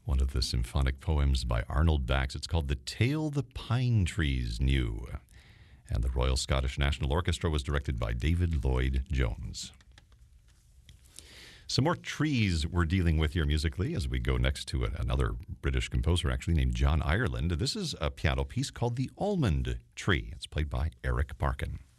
One of the symphonic poems by Arnold Bax. It's called The Tale the Pine Trees Knew. And the Royal Scottish National Orchestra was directed by David Lloyd Jones. Some more trees we're dealing with here musically as we go next to another British composer actually named John Ireland. This is a piano piece called The Almond Tree. It's played by Eric Barkin.